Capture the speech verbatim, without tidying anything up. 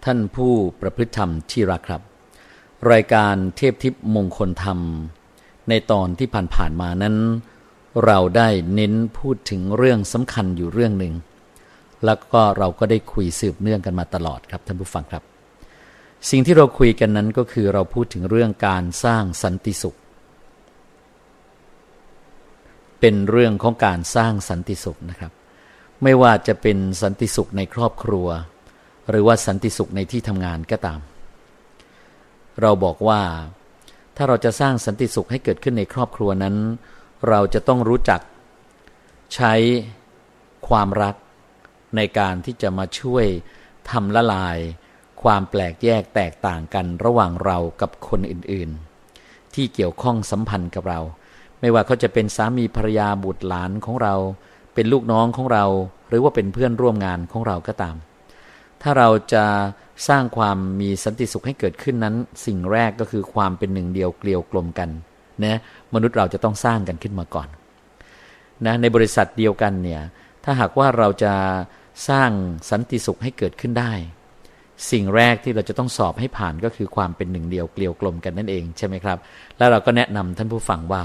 ท่านผู้ประพฤติธรรมที่รักครับรายการเทพทิพย์มงคลธรรมในตอนที่ผ่านๆมานั้นเราได้เน้นพูดถึงเรื่องสำคัญอยู่เรื่องหนึ่งแล้วก็เราก็ได้คุยสืบเนื่องกันมาตลอดครับท่านผู้ฟังครับสิ่งที่เราคุยกันนั้นก็คือเราพูดถึงเรื่องการสร้างสันติสุขเป็นเรื่องของการสร้างสันติสุขนะครับไม่ว่าจะเป็นสันติสุขในครอบครัวหรือว่าสันติสุขในที่ทำงานก็ตามเราบอกว่าถ้าเราจะสร้างสันติสุขให้เกิดขึ้นในครอบครัวนั้นเราจะต้องรู้จักใช้ความรักในการที่จะมาช่วยทำละลายความแปลกแยกแตกต่างกันระหว่างเรากับคนอื่นๆที่เกี่ยวข้องสัมพันธ์กับเราไม่ว่าเขาจะเป็นสามีภรรยาบุตรหลานของเราเป็นลูกน้องของเราหรือว่าเป็นเพื่อนร่วมงานของเราก็ตามถ้าเราจะสร้างความมีสันติสุขให้เกิดขึ้นนั้นสิ่งแรกก็คือความเป็นหนึ่งเดียวเกลียวกลมกันนะมนุษย์เราจะต้องสร้างกันขึ้นมาก่อนนะในบริษัทเดียวกันเนี่ยถ้าหากว่าเราจะสร้างสันติสุขให้เกิดขึ้นได้สิ่งแรกที่เราจะต้องสอบให้ผ่านก็คือความเป็นหนึ่งเดียวเกลียวกลมกันนั่นเองใช่ไหมครับแล้วเราก็แนะนำท่านผู้ฟังว่า